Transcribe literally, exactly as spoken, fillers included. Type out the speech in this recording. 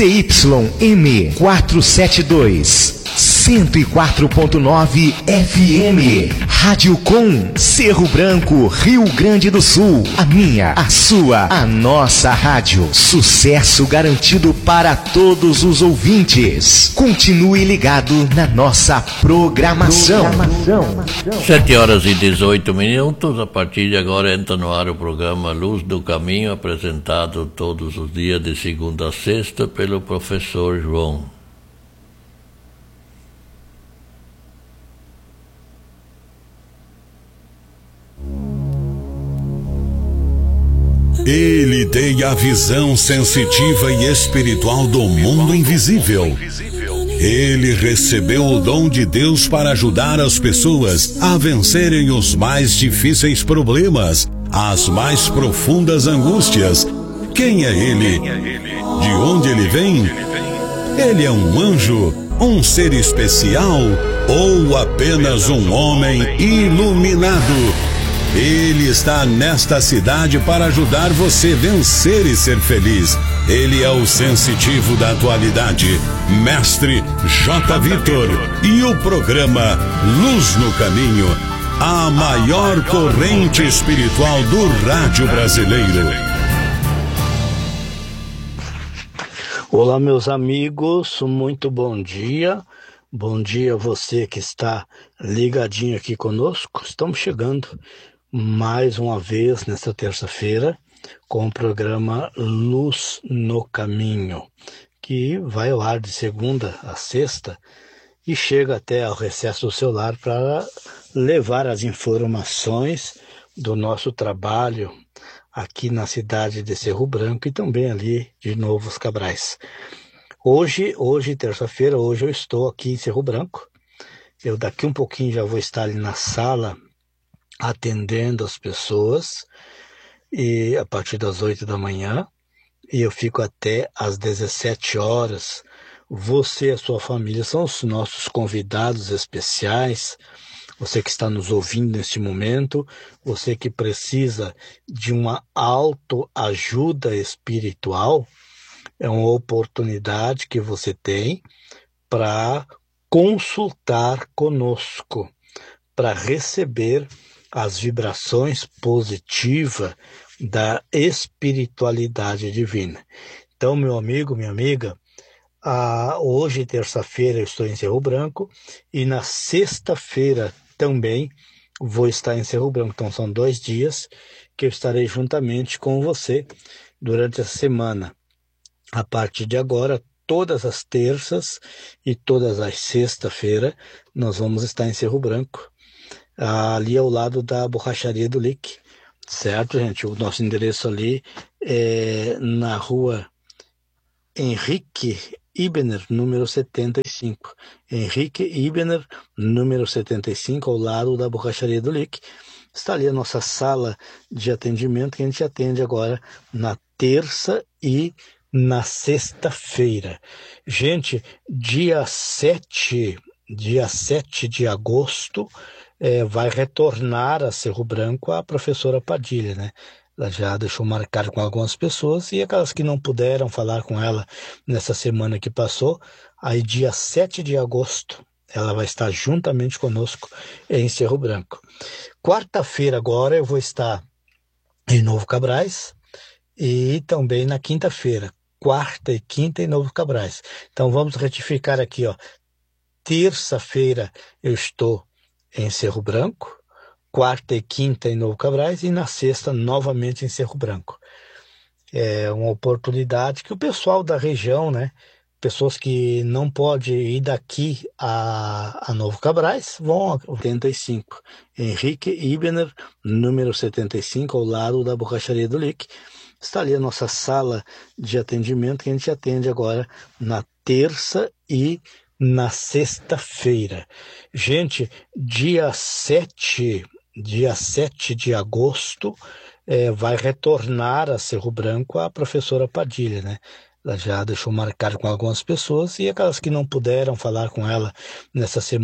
Z Y M quatrocentos e setenta e dois, cento e quatro ponto nove F M. Rádio Com, Cerro Branco, Rio Grande do Sul. A minha, a sua, a nossa rádio. Sucesso garantido para todos os ouvintes. Continue ligado na nossa programação. programação. sete horas e dezoito minutos. A partir de agora entra no ar o programa Luz do Caminho, apresentado todos os dias de segunda a sexta pelo professor João. Ele tem a visão sensitiva e espiritual do mundo invisível. Ele recebeu o dom de Deus para ajudar as pessoas a vencerem os mais difíceis problemas, as mais profundas angústias. Quem é ele? De onde ele vem? Ele é um anjo, um ser especial ou apenas um homem iluminado? Ele está nesta cidade para ajudar você a vencer e ser feliz. Ele é o sensitivo da atualidade, Mestre J. Vitor, e o programa Luz no Caminho, a maior corrente espiritual do rádio brasileiro. Olá, meus amigos, muito bom dia. Bom dia a você que está ligadinho aqui conosco. Estamos chegando mais uma vez nesta terça-feira com o programa Luz no Caminho, que vai ao ar de segunda a sexta e chega até ao recesso do seu lar para levar as informações do nosso trabalho aqui na cidade de Cerro Branco e também ali de Novos Cabrais. Hoje, hoje terça-feira, hoje eu estou aqui em Cerro Branco. Eu daqui um pouquinho já vou estar ali na sala atendendo as pessoas, e a partir das oito da manhã, e eu fico até às dezessete horas. Você e a sua família são os nossos convidados especiais. Você que está nos ouvindo neste momento, você que precisa de uma autoajuda espiritual, é uma oportunidade que você tem para consultar conosco, para receber as vibrações positivas da espiritualidade divina. Então, meu amigo, minha amiga, ah, hoje, terça-feira, eu estou em Cerro Branco e na sexta-feira também vou estar em Cerro Branco. Então, são dois dias que eu estarei juntamente com você durante a semana. A partir de agora, todas as terças e todas as sextas-feiras, nós vamos estar em Cerro Branco, ali ao lado da borracharia do Lick, certo, gente? O nosso endereço ali é na rua Henrique Ibner, número setenta e cinco. Henrique Ibner, número setenta e cinco, ao lado da borracharia do Lick. Está ali a nossa sala de atendimento, que a gente atende agora na terça e na sexta-feira. Gente, dia sete, dia sete de agosto, É, vai retornar a Cerro Branco a professora Padilha, né? Ela já deixou marcado com algumas pessoas e aquelas que não puderam falar com ela nessa semana que passou, aí dia sete de agosto ela vai estar juntamente conosco em Cerro Branco. Quarta-feira agora eu vou estar em Novo Cabrais e também na quinta-feira, quarta e quinta em Novo Cabrais. Então vamos retificar aqui, ó. Terça-feira eu estou em Cerro Branco, quarta e quinta em Novo Cabrais e na sexta novamente em Cerro Branco. É uma oportunidade que o pessoal da região, né, pessoas que não podem ir daqui a, a Novo Cabrais, vão a oitenta e cinco. Henrique Ibner, número setenta e cinco, ao lado da borracharia do Lick. Está ali a nossa sala de atendimento, que a gente atende agora na terça e na sexta-feira. Gente, dia sete, dia sete de agosto, é, vai retornar a Cerro Branco a professora Padilha, né? Ela já deixou marcado com algumas pessoas e aquelas que não puderam falar com ela nessa semana